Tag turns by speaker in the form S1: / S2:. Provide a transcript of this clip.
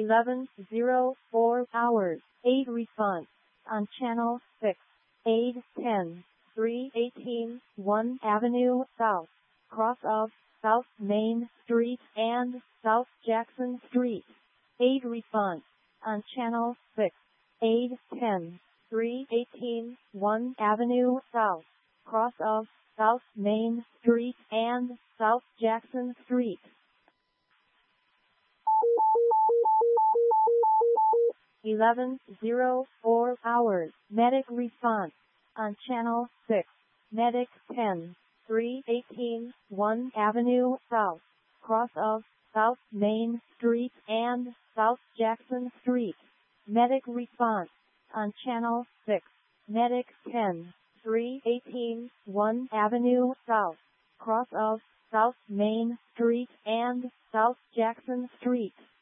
S1: 11:04 hours. Aid response on channel 6. Aid 10, 318 1 Avenue South, cross of South Main Street and South Jackson Street. Aid response on channel 6. Aid 10, 318 1 Avenue South, cross of South Main Street and South Jackson Street. 11:04 hours. Medic response on channel 6. Medic 10, 318 1 Avenue South, cross of South Main Street and South Jackson Street. Medic response on channel 6. Medic 10, 318 1 Avenue South, cross of South Main Street and South Jackson Street.